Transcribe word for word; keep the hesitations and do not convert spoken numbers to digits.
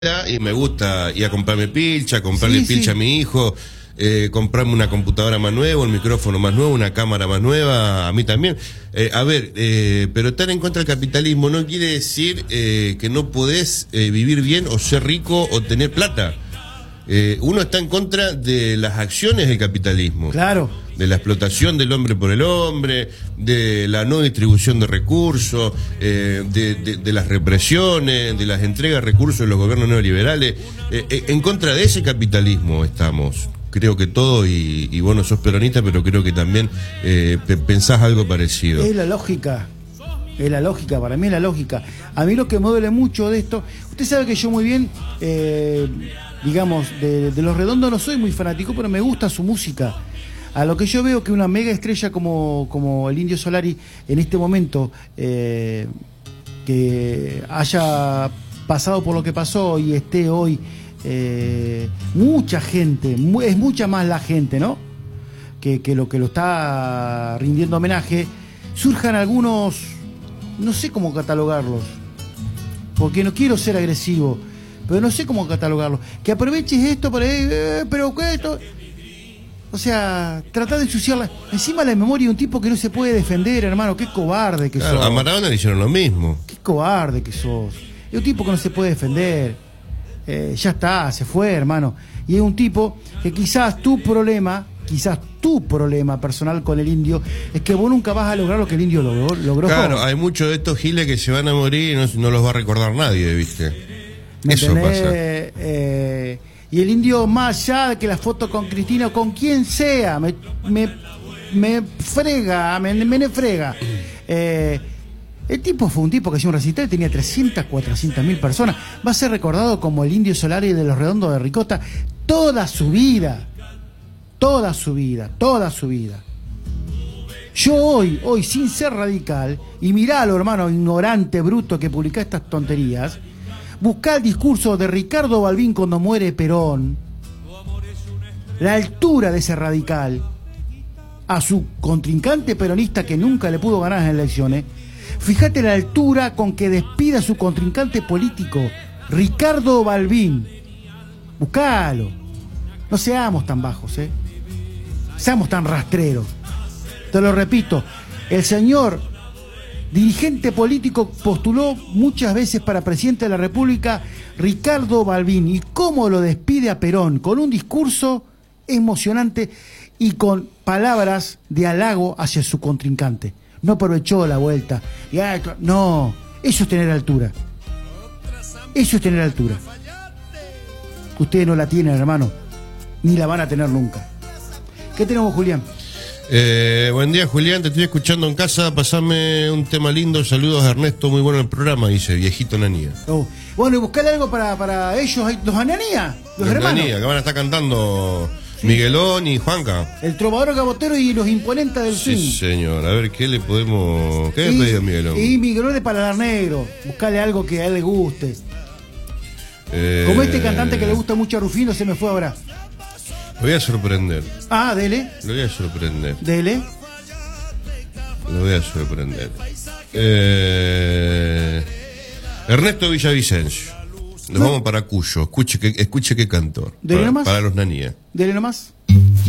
Y me gusta ir a comprarme pilcha, a comprarle Sí, pilcha sí. a mi hijo, eh, comprarme una computadora más nueva, un micrófono más nuevo, una cámara más nueva, a mí también. Eh, a ver, eh, pero estar en contra del capitalismo no quiere decir eh, que no podés eh, vivir bien o ser rico o tener plata. Eh, uno está en contra de las acciones del capitalismo. Claro. De la explotación del hombre por el hombre, de la no distribución de recursos, eh, de, de, de las represiones, de las entregas de recursos de los gobiernos neoliberales. Eh, eh, en contra de ese capitalismo estamos. Creo que todo, y, y vos no sos peronista, pero creo que también eh, pe- pensás algo parecido. Es la lógica. Es la lógica, para mí es la lógica. A mí lo que me duele mucho de esto, usted sabe que yo muy bien, eh, digamos, de, de Los Redondos no soy muy fanático, pero me gusta su música. A lo que yo veo que una mega estrella como, como el Indio Solari en este momento, eh, que haya pasado por lo que pasó y esté hoy, eh, mucha gente, mu- es mucha más la gente, ¿no? Que, que lo que lo está rindiendo homenaje, surjan algunos, no sé cómo catalogarlos, porque no quiero ser agresivo, pero no sé cómo catalogarlos, que aproveches esto para, eh, pero que esto... O sea, tratar de ensuciarla. Encima la memoria de un tipo que no se puede defender, hermano. Qué cobarde que Claro, sos. a Maradona le hicieron lo mismo. Qué cobarde que sos. Es un tipo que no se puede defender. Eh, ya está, se fue, hermano. Y es un tipo que quizás tu problema, quizás tu problema personal con el indio, es que vos nunca vas a lograr lo que el indio logró. logró. Claro, hay muchos de estos giles que se van a morir y no, no los va a recordar nadie, ¿viste? ¿Me Eso entendés? pasa. Eh, y el indio, más allá de que la foto con Cristina o con quien sea, me, me, me frega, me, me frega. Eh, el tipo fue un tipo que hacía un recital, tenía trescientas, cuatrocientas mil personas. Va a ser recordado como el Indio Solari de Los Redondos de Ricota toda su vida. Toda su vida, toda su vida. Yo hoy, hoy, sin ser radical, y miralo, hermano, ignorante, bruto, que publica estas tonterías, buscá el discurso de Ricardo Balbín cuando muere Perón, la altura de ese radical a su contrincante peronista que nunca le pudo ganar en las elecciones. Fíjate la altura con que despide a su contrincante político, Ricardo Balbín. Buscalo. No seamos tan bajos, ¿eh? Seamos tan rastreros. Te lo repito, el señor dirigente político postuló muchas veces para presidente de la República, Ricardo Balbín, y cómo lo despide a Perón, con un discurso emocionante y con palabras de halago hacia su contrincante. No aprovechó la vuelta. Y, ah, no, eso es tener altura. Eso es tener altura. Ustedes no la tienen, hermano, ni la van a tener nunca. ¿Qué tenemos, Julián? Eh, buen día, Julián, te estoy escuchando en casa, pasame un tema lindo, saludos a Ernesto, muy bueno el programa, dice viejito Nanía. Oh. Bueno, y buscarle algo para, para ellos, los Ananía, los, Los hermanos. Nanía, que van a estar cantando sí. Miguelón y Juanca. El trovador Gabotero y los imponentes del Sí, swing. señor, a ver, ¿qué le podemos... ¿Qué le Y, pedido Miguelón? y Miguelón de Paladar Negro, buscarle algo que a él le guste. Eh... Como este cantante que le gusta mucho a Rufino, se me fue ahora. Lo voy a sorprender. Ah, dele. Lo voy a sorprender. Dele. Lo voy a sorprender. Eh... Ernesto Villavicencio. Nos no. vamos para Cuyo. Escuche que, escuche qué cantor. Dele para, nomás. para los Nanía. Dele nomás.